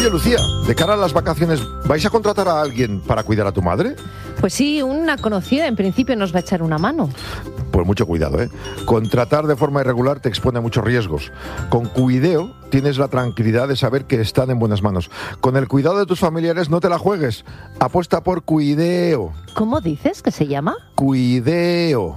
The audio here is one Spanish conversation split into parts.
Oye, Lucía, de cara a las vacaciones, ¿vais a contratar a alguien para cuidar a tu madre? Pues sí, una conocida en principio nos va a echar una mano. Pues mucho cuidado, ¿eh? Contratar de forma irregular te expone a muchos riesgos. Con Cuideo tienes la tranquilidad de saber que están en buenas manos. Con el cuidado de tus familiares no te la juegues. Apuesta por Cuideo. ¿Cómo dices que se llama? Cuideo.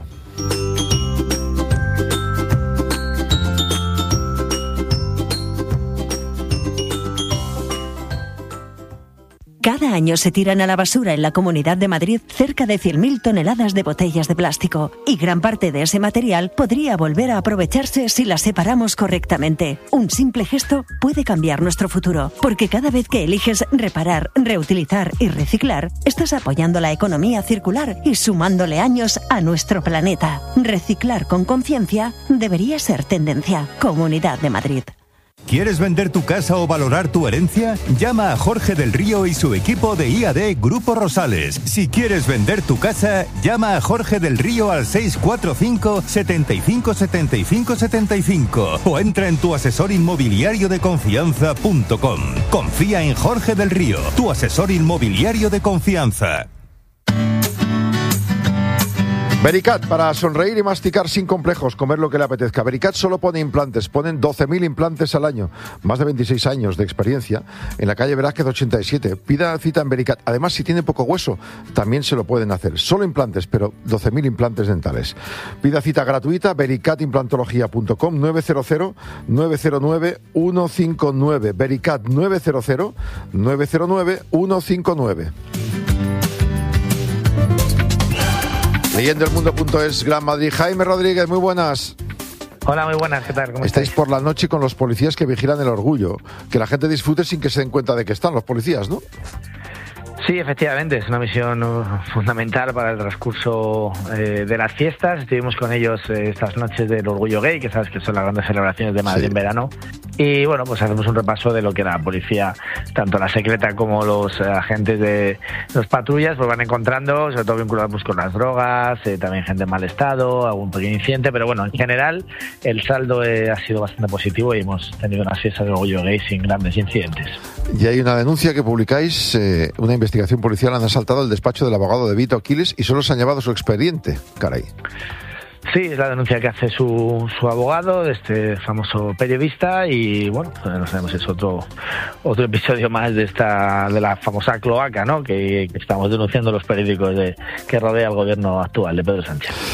Cada año se tiran a la basura en la Comunidad de Madrid cerca de 100.000 toneladas de botellas de plástico, y gran parte de ese material podría volver a aprovecharse si las separamos correctamente. Un simple gesto puede cambiar nuestro futuro, porque cada vez que eliges reparar, reutilizar y reciclar, estás apoyando la economía circular y sumándole años a nuestro planeta. Reciclar con conciencia debería ser tendencia. Comunidad de Madrid. ¿Quieres vender tu casa o valorar tu herencia? Llama a Jorge del Río y su equipo de IAD Grupo Rosales. Si quieres vender tu casa, llama a Jorge del Río al 645 75 75 75 o entra en tuasesorinmobiliariodeconfianza.com. Confía en Jorge del Río, tu asesor inmobiliario de confianza. Vericat, para sonreír y masticar sin complejos, comer lo que le apetezca. Vericat solo pone implantes, ponen 12.000 implantes al año, más de 26 años de experiencia, en la calle Velázquez 87. Pida cita en Vericat. Además, si tiene poco hueso, también se lo pueden hacer. Solo implantes, pero 12.000 implantes dentales. Pida cita gratuita, vericatimplantología.com, 900-909-159. Vericat 900-909-159. Leyendoelmundo.es, Gran Madrid. Jaime Rodríguez, muy buenas. Hola, muy buenas, ¿qué tal? ¿Cómo estáis? Por la noche con los policías que vigilan el orgullo. Que la gente disfrute sin que se den cuenta de que están los policías, ¿no? Sí, efectivamente, es una misión fundamental para el transcurso de las fiestas. Estuvimos con ellos estas noches del Orgullo Gay, que sabes que son las grandes celebraciones de Madrid en verano. Y bueno, pues hacemos un repaso de lo que la policía, tanto la secreta como los agentes de las patrullas, pues van encontrando, sobre todo vinculados pues, con las drogas, también gente en mal estado, algún pequeño incidente, pero bueno, en general el saldo ha sido bastante positivo y hemos tenido unas fiestas del Orgullo Gay sin grandes incidentes. Y hay una denuncia que publicáis, una investigación policial, han asaltado el despacho del abogado de Vito Aquiles y solo se han llevado su expediente, caray. Sí, es la denuncia que hace su abogado, de este famoso periodista, y bueno, pues no sabemos, es otro episodio más de la famosa cloaca, ¿no? Que estamos denunciando los periódicos que rodea al gobierno actual de Pedro Sánchez.